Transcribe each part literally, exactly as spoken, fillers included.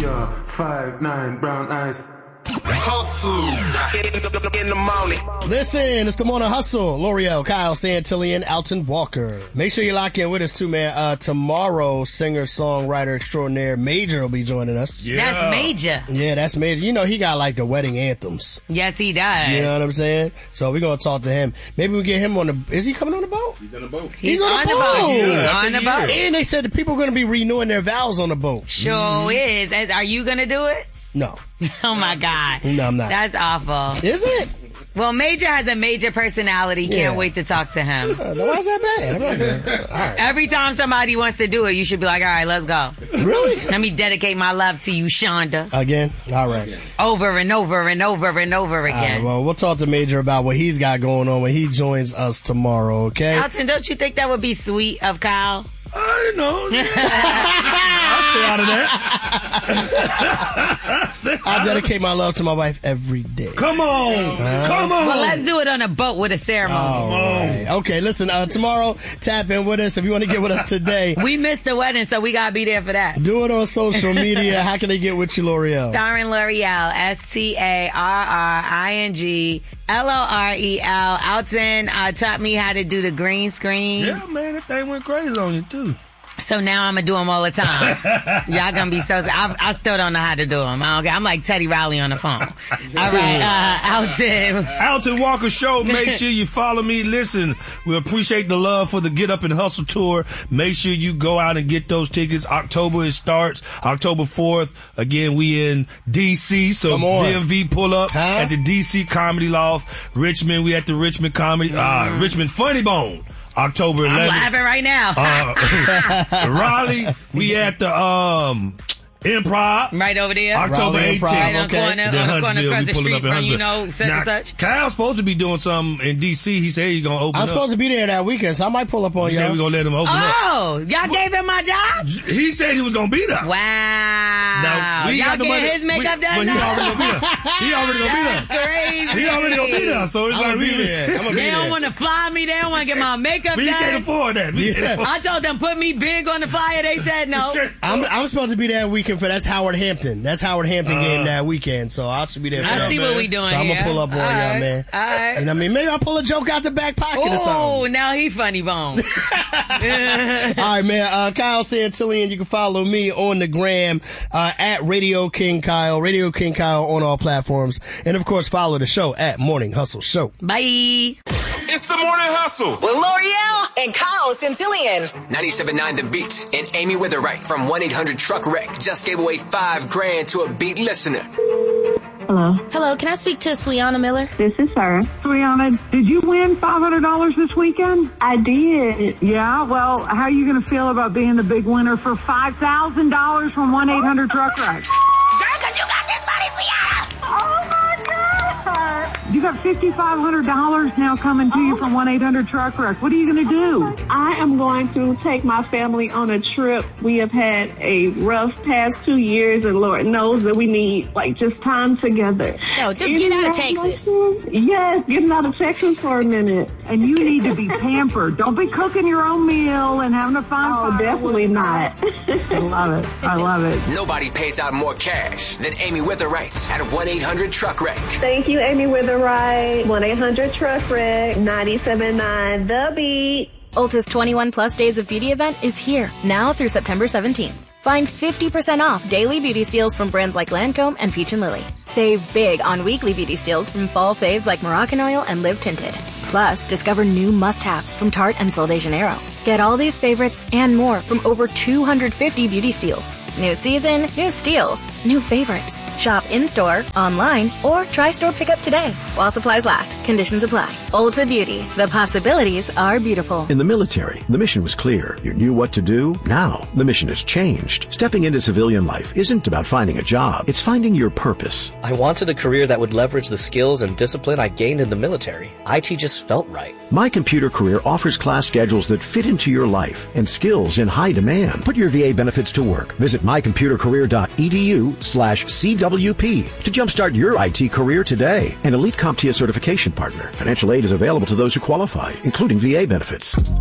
are five nine, brown eyes. Hustle in the morning. Listen, it's the Morning Hustle. L'Oreal, Kyle Santillian, Alton Walker. Make sure you lock in with us too, man. Uh, tomorrow, singer, songwriter extraordinaire Major will be joining us. Yeah. That's Major. Yeah, that's Major. You know, he got like the wedding anthems. Yes, he does. You know what I'm saying? So we're going to talk to him. Maybe we get him on the... Is he coming on the boat? He's on the boat. He's, He's on, on the boat. boat. Yeah, He's on the boat. And they said the people are going to be renewing their vows on the boat. Sure mm-hmm. is. Are you going to do it? No. Oh, my God. No, I'm not. That's awful. Is it? Well, Major has a major personality. Can't yeah. wait to talk to him. Uh, why is that bad? I'm not good. All right. Every time somebody wants to do it, you should be like, all right, let's go. Really? Let me dedicate my love to you, Shonda. Again? All right. Over and over and over and over again. All right, well, we'll talk to Major about what he's got going on when he joins us tomorrow, okay? Alton, don't you think that would be sweet of Kyle? I know. I'll stay out of that. I dedicate my love to my wife every day. Come on. Uh, Come on. Well, let's do it on a boat with a ceremony. All right. Okay, listen, uh, tomorrow, tap in with us if you want to get with us today. We missed the wedding, so we got to be there for that. Do it on social media. How can they get with you, L'Oreal? Starring L'Oreal, S T A R R I N G L O R E L. Alton uh, taught me how to do the green screen. Yeah, man, that thing went crazy on you, too. So now I'm going to do them all the time. Y'all going to be so... I, I still don't know how to do them. I don't, I'm like Teddy Riley on the phone. All right, uh, Alton. Alton Walker Show. Make sure you follow me. Listen, we appreciate the love for the Get Up and Hustle Tour. Make sure you go out and get those tickets. October it starts. October fourth. Again, we in D C, so B M V pull up huh? at the D C Comedy Loft. Richmond, we at the Richmond Comedy... Mm. Uh, Richmond Funny Bone. October eleventh. I'm laughing right now. uh, Raleigh, we at the um Improv. Right over there. October eighteenth. Right on the okay. corner, on the corner across the street from, you know, such now, and such. Kyle's supposed to be doing something in D C. He said he's going to open I'm up. supposed to be there that weekend, so I might pull up on you. He y'all. said we're going to let him open oh, up. Oh, y'all gave him my job? He said he was going to be there. Wow. Now, we y'all got the money. his makeup we, done But he now? already going to be there. He already going to be there. That's crazy. He already going to be there, so it's I'm like gonna be we there. I'm gonna be They there. don't want to fly me. They don't want to get my makeup we done. We can't afford that. We yeah. can't afford I told them put me big on the flyer. They said no. I'm, I'm supposed to be there that weekend for that's Howard Hampton. That's Howard Hampton uh, game that weekend, so I should be there for I that. see man. what we doing So I'm here. gonna pull up on all y'all, right. man. All right. And I mean, maybe I'll pull a joke out the back pocket or something. Oh, now he funny bone. All right, man. Uh, Kyle Santillian, you can follow me on the gram uh, at Radio King Kyle, Radio King Kyle on all platforms, and of course follow the show at Morning Hustle Show. Bye. It's the Morning Hustle with L'Oreal and Kyle Santillian. ninety-seven point nine The Beat and Amy Witherite from one eight hundred truck wreck just gave away five grand to a Beat listener. Hello. Hello, can I speak to Swiana Miller? This is Sarah. Swiana, did you win five hundred dollars this weekend? I did. Yeah, well, how are you going to feel about being the big winner for five thousand dollars from one eight hundred truck wreck? Girl, because you got this money, Swiana! Oh, my God! You got five thousand five hundred dollars now coming to you from one eight hundred truck wreck. What are you going to do? I am going to take my family on a trip. We have had a rough past two years, and Lord knows that we need, like, just time together. No, just get out of Texas. Yes, getting out of Texas for a minute. And you need to be pampered. Don't be cooking your own meal and having a fun Oh, definitely not. I love it. I love it. Nobody pays out more cash than Amy Witherite at one eight hundred truck wreck. Thank you, Amy Witherite. one eight hundred truck wreck, ninety-seven point nine The Beat. Ulta's twenty-one plus days of beauty event is here, now through September seventeenth. Find fifty percent off daily beauty steals from brands like Lancome and Peach and Lily. Save big on weekly beauty steals from fall faves like Moroccan Oil and Live Tinted. Plus, discover new must-haves from Tarte and Sol de Janeiro. Get all these favorites and more from over two hundred fifty beauty steals. New season, new steals, new favorites. Shop in-store, online, or try store pickup today. While supplies last, conditions apply. Ulta Beauty. The possibilities are beautiful. In the military, the mission was clear. You knew what to do. Now, the mission has changed. Stepping into civilian life isn't about finding a job. It's finding your purpose. I wanted a career that would leverage the skills and discipline I gained in the military. I T just felt right. My Computer Career offers class schedules that fit into your life and skills in high demand. Put your V A benefits to work. Visit my computer career dot e d u slash C W P to jumpstart your I T career today. An Elite CompTIA certification partner. Financial aid is available to those who qualify, including V A benefits. Just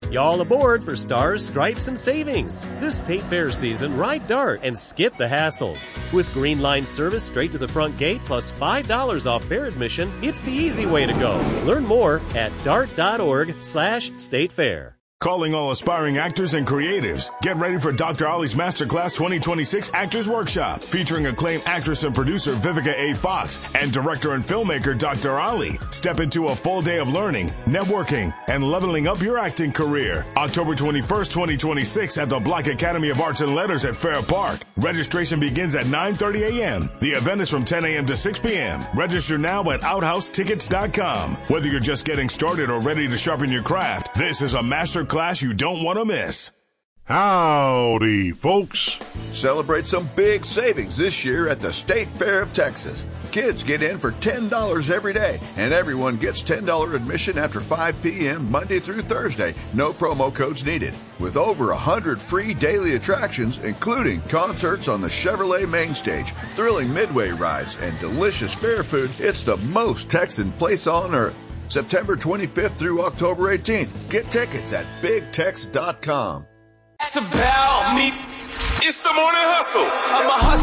Y'all aboard for Stars, Stripes, and Savings. This State Fair season, ride Dart and skip the hassles. With Green Line service straight to the front gate plus five dollars off fair admission, it's the easy way to go. Learn more at dart.org slash state fair. Calling all aspiring actors and creatives. Get ready for Doctor Ollie's Masterclass twenty twenty-six Actors Workshop, featuring acclaimed actress and producer Vivica A. Fox and director and filmmaker Doctor Ollie. Step into a full day of learning, networking, and leveling up your acting career. October twenty-first, twenty twenty-six at the Black Academy of Arts and Letters at Fair Park. Registration begins at nine thirty a.m. The event is from ten a.m. to six p.m. Register now at outhouse tickets dot com. Whether you're just getting started or ready to sharpen your craft, this is a master class you don't want to miss. Howdy, folks. Celebrate some big savings this year at the State Fair of Texas. Kids get in for ten dollars every day, and everyone gets ten dollars admission after five p.m. Monday through Thursday. No promo codes needed. With over one hundred free daily attractions, including concerts on the Chevrolet main stage, thrilling midway rides, and delicious fair food, it's the most Texan place on earth. September twenty-fifth through October eighteenth. Get tickets at big tex dot com. It's about me. It's the morning hustle. I'm a hustle.